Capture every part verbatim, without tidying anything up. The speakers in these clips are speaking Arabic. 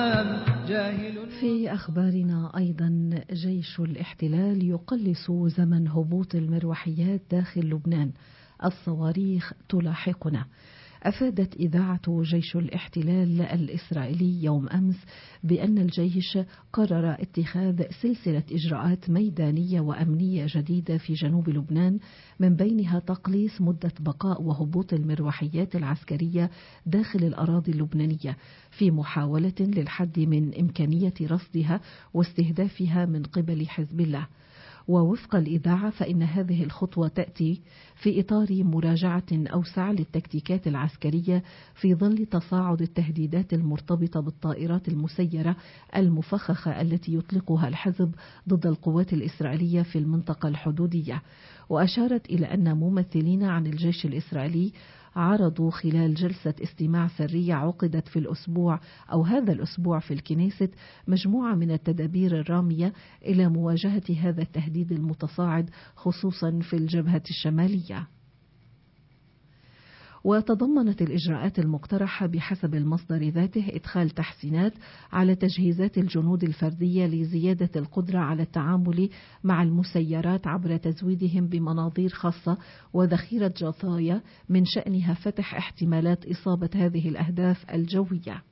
في أخبارنا أيضا، جيش الاحتلال يقلص زمن هبوط المروحيات داخل لبنان، الصواريخ تلاحقنا. أفادت إذاعة جيش الاحتلال الإسرائيلي يوم أمس بأن الجيش قرر اتخاذ سلسلة إجراءات ميدانية وأمنية جديدة في جنوب لبنان، من بينها تقليص مدة بقاء وهبوط المروحيات العسكرية داخل الأراضي اللبنانية، في محاولة للحد من إمكانية رصدها واستهدافها من قبل حزب الله. ووفق الإذاعة فإن هذه الخطوة تأتي في إطار مراجعة أوسع للتكتيكات العسكرية في ظل تصاعد التهديدات المرتبطة بالطائرات المسيرة المفخخة التي يطلقها الحزب ضد القوات الإسرائيلية في المنطقة الحدودية. وأشارت إلى أن ممثلين عن الجيش الإسرائيلي عرضوا خلال جلسة استماع سرية عقدت في الأسبوع أو هذا الأسبوع في الكنيست مجموعة من التدابير الرامية إلى مواجهة هذا التهديد المتصاعد، خصوصا في الجبهة الشمالية. وتضمنت الإجراءات المقترحة بحسب المصدر ذاته إدخال تحسينات على تجهيزات الجنود الفردية لزيادة القدرة على التعامل مع المسيرات عبر تزويدهم بمناظير خاصة وذخيرة جثايا من شأنها فتح احتمالات إصابة هذه الأهداف الجوية.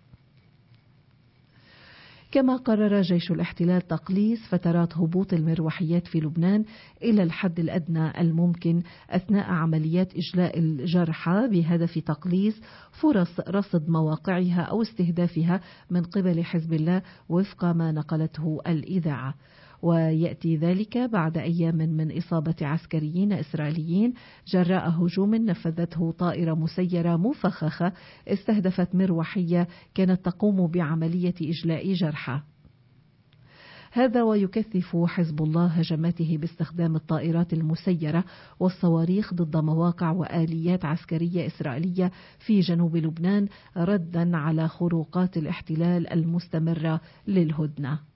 كما قرر جيش الاحتلال تقليص فترات هبوط المروحيات في لبنان إلى الحد الأدنى الممكن أثناء عمليات إجلاء الجرحى، بهدف تقليص فرص رصد مواقعها أو استهدافها من قبل حزب الله، وفق ما نقلته الإذاعة. ويأتي ذلك بعد أيام من إصابة عسكريين إسرائيليين جراء هجوم نفذته طائرة مسيرة مفخخة استهدفت مروحية كانت تقوم بعملية إجلاء جرحى. هذا ويكثف حزب الله هجماته باستخدام الطائرات المسيرة والصواريخ ضد مواقع وآليات عسكرية إسرائيلية في جنوب لبنان، ردا على خروقات الاحتلال المستمرة للهدنة.